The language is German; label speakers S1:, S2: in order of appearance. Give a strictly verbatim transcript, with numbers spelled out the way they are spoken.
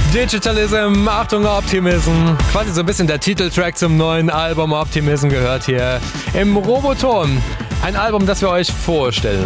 S1: Digitalism, Achtung Optimism. Quasi so ein bisschen der Titeltrack zum neuen Album Optimism gehört hier im Roboton. Ein Album, das wir euch vorstellen